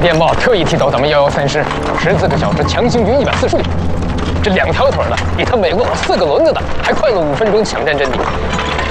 电报特意提走咱们113师14个小时强行军140里，这2条腿的比他美国4个轮子的还快了5分钟抢占阵地。